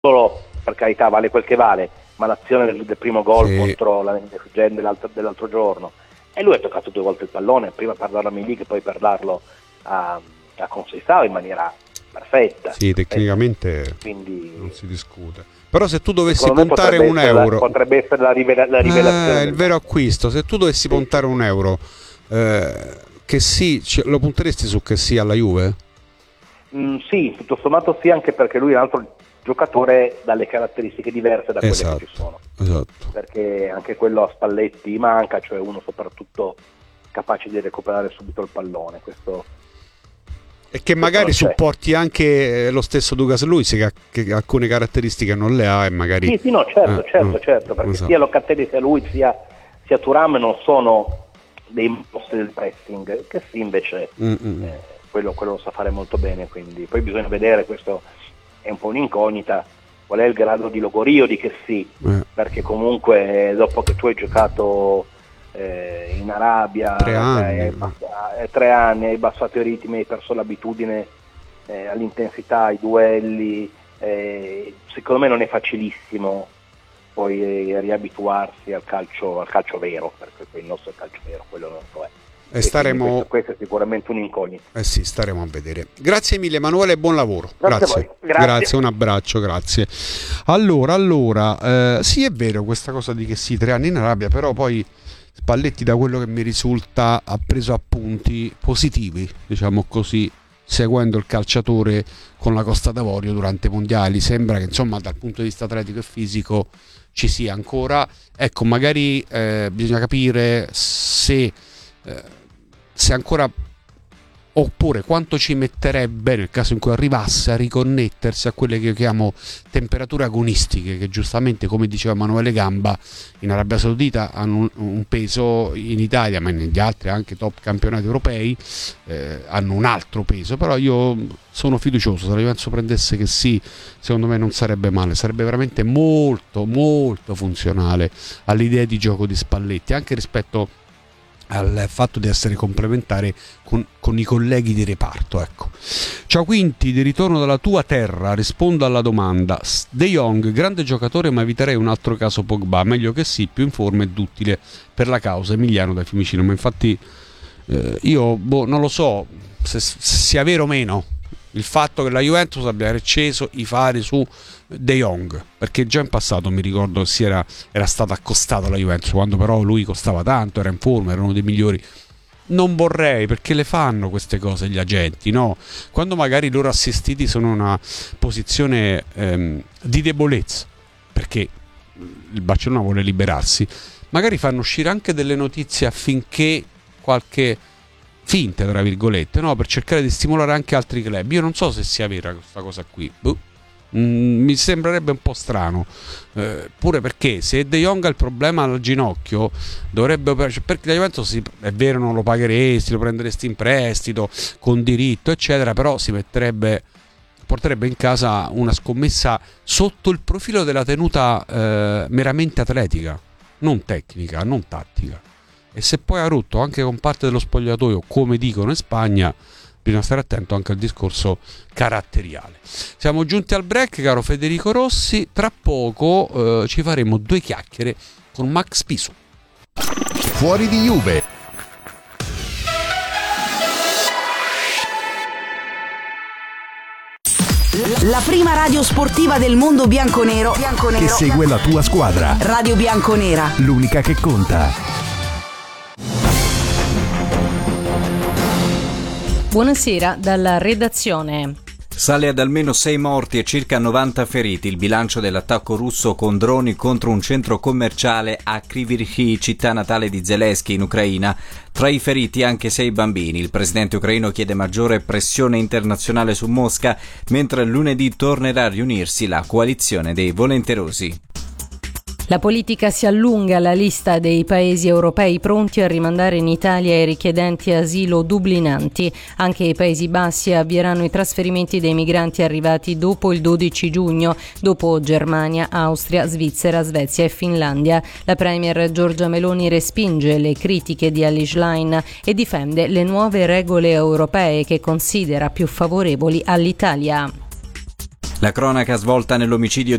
solo, per carità, vale quel che vale, ma l'azione del primo gol contro la Gen dell'altro giorno, e lui ha toccato 2 volte il pallone, prima per darlo a Milik e poi per darlo a Conceição in maniera perfetta. Sì, tecnicamente quindi non si discute. Però se tu dovessi puntare un euro, potrebbe essere la rivelazione, il vero acquisto. Se tu dovessi puntare un euro, che sì, lo punteresti su che sì alla Juve? Sì, tutto sommato sì, anche perché lui è un altro giocatore dalle caratteristiche diverse da quelle che ci sono. Esatto. Perché anche quello a Spalletti manca, cioè uno soprattutto capace di recuperare subito il pallone. Questo. E che magari supporti anche lo stesso Douglas Luiz, che alcune caratteristiche non le ha, e magari sì, no, certo, perché sia Locatelli sia lui sia Thuram non sono dei mostri del pressing, che sì, invece quello lo sa fare molto bene, quindi poi bisogna vedere, questo è un po' un'incognita, qual è il grado di logorio di che sì, perché comunque dopo che tu hai giocato in Arabia 3 anni, hai abbassato i ritmi, hai perso l'abitudine all'intensità, ai duelli, secondo me non è facilissimo poi riabituarsi al calcio vero, perché il nostro è il calcio vero, quello non lo è. E questo è sicuramente un'incognita. Sì, staremo a vedere. Grazie mille Emanuele, buon lavoro. Grazie, un abbraccio, grazie. Allora, sì, è vero questa cosa di che sì, 3 anni in Arabia, però poi Spalletti, da quello che mi risulta, ha preso appunti positivi, diciamo così, seguendo il calciatore con la Costa d'Avorio durante i mondiali. Sembra che insomma dal punto di vista atletico e fisico ci sia ancora, ecco, magari bisogna capire se ancora, oppure quanto ci metterebbe nel caso in cui arrivasse a riconnettersi a quelle che io chiamo temperature agonistiche, che giustamente, come diceva Emanuele Gamba, in Arabia Saudita hanno un peso, in Italia ma negli altri anche top campionati europei hanno un altro peso. Però io sono fiducioso, se la Juventus prendesse che sì, secondo me non sarebbe male, sarebbe veramente molto molto funzionale all'idea di gioco di Spalletti, anche rispetto al fatto di essere complementare con i colleghi di reparto, ecco. Ciao Quinti, di ritorno dalla tua terra, rispondo alla domanda. De Jong, grande giocatore, ma eviterei un altro caso Pogba, meglio che sì, più in forma ed utile per la causa. Emiliano da Fiumicino, ma infatti io non lo so se sia vero o meno il fatto che la Juventus abbia racceso i fari su De Jong, perché già in passato mi ricordo che era stata accostata alla Juventus, quando però lui costava tanto, era in forma, era uno dei migliori. Non vorrei, perché le fanno queste cose gli agenti, no? Quando magari i loro assistiti sono in una posizione di debolezza, perché il Barcellona vuole liberarsi, magari fanno uscire anche delle notizie affinché qualche finte, tra virgolette, no? Per cercare di stimolare anche altri club. Io non so se sia vera questa cosa qui. Mi sembrerebbe un po' strano, pure perché se De Jong ha il problema al ginocchio dovrebbe, perché la Juventus è vero, non lo pagheresti, lo prenderesti in prestito con diritto eccetera, però porterebbe in casa una scommessa sotto il profilo della tenuta meramente atletica, non tecnica, non tattica. E se poi ha rotto anche con parte dello spogliatoio, come dicono in Spagna, bisogna stare attento anche al discorso caratteriale. Siamo giunti al break, caro Federico Rossi. Tra poco ci faremo 2 chiacchiere con Max Pisu. Fuori di Juve. La prima radio sportiva del mondo bianconero che segue la tua squadra. Radio Bianconera, l'unica che conta. Buonasera dalla redazione. Sale ad almeno 6 morti e circa 90 feriti il bilancio dell'attacco russo con droni contro un centro commerciale a Kryvyi Rih, città natale di Zelensky in Ucraina. Tra i feriti anche 6 bambini. Il presidente ucraino chiede maggiore pressione internazionale su Mosca, mentre lunedì tornerà a riunirsi la coalizione dei volenterosi. La politica si allunga la lista dei paesi europei pronti a rimandare in Italia i richiedenti asilo dublinanti. Anche i Paesi Bassi avvieranno i trasferimenti dei migranti arrivati dopo il 12 giugno, dopo Germania, Austria, Svizzera, Svezia e Finlandia. La premier Giorgia Meloni respinge le critiche di Elly Schlein e difende le nuove regole europee che considera più favorevoli all'Italia. La cronaca svolta nell'omicidio